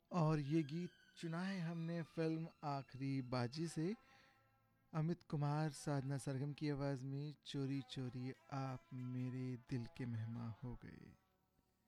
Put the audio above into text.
और ये गीत चुना है हमने फिल्म आखिरी बाजी से। अमित कुमार साधना सरगम की आवाज़ में चोरी चोरी आप मेरे दिल के मेहमान हो गए।